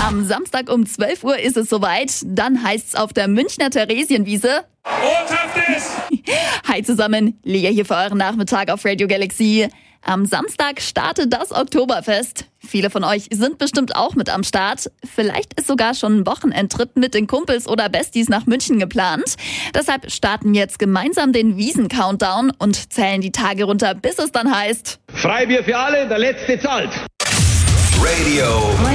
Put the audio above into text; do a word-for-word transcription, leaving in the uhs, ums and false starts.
Am Samstag um zwölf Uhr ist es soweit. Dann heißt's auf der Münchner Theresienwiese. Hi zusammen, Lea hier für euren Nachmittag auf Radio Galaxy. Am Samstag startet das Oktoberfest. Viele von euch sind bestimmt auch mit am Start. Vielleicht ist sogar schon ein Wochenendtrip mit den Kumpels oder Besties nach München geplant. Deshalb starten jetzt gemeinsam den Wiesen-Countdown und zählen die Tage runter, bis es dann heißt: Freibier für alle, der Letzte zahlt. Radio